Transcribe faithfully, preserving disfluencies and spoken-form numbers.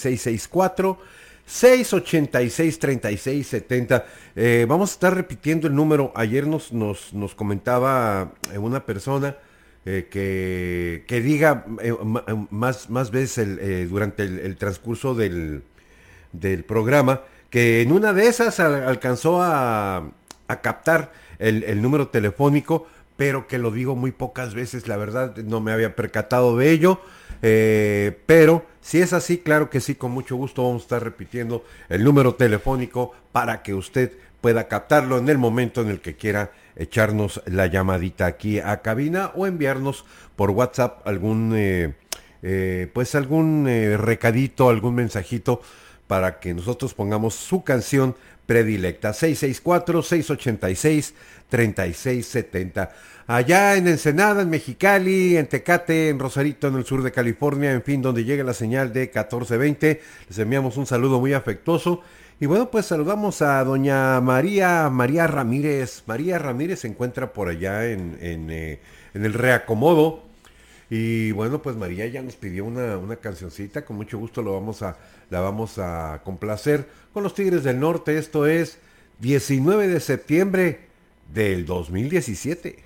seis seis cuatro, seis ocho seis, tres seis siete cero. Eh, vamos a estar repitiendo el número. Ayer nos, nos, nos comentaba eh, una persona eh, que, que diga eh, más, más veces el, eh, durante el, el transcurso del, del programa, que en una de esas al, alcanzó a, a captar el, el número telefónico, pero que lo digo muy pocas veces, la verdad no me había percatado de ello, eh, pero si es así, claro que sí, con mucho gusto vamos a estar repitiendo el número telefónico para que usted pueda captarlo en el momento en el que quiera echarnos la llamadita aquí a cabina o enviarnos por WhatsApp algún eh, eh, pues algún eh, recadito, algún mensajito para que nosotros pongamos su canción predilecta. seis seis cuatro, seis ocho seis, tres seis siete cero. Allá en Ensenada, en Mexicali, en Tecate, en Rosarito, en el sur de California, en fin, donde llega la señal de catorce veinte, les enviamos un saludo muy afectuoso. Y bueno, pues saludamos a doña María, María Ramírez. María Ramírez se encuentra por allá en, en, eh, en el reacomodo. Y bueno, pues María ya nos pidió una, una cancioncita, con mucho gusto lo vamos a, la vamos a complacer con los Tigres del Norte. Esto es diecinueve de septiembre del dos mil diecisiete.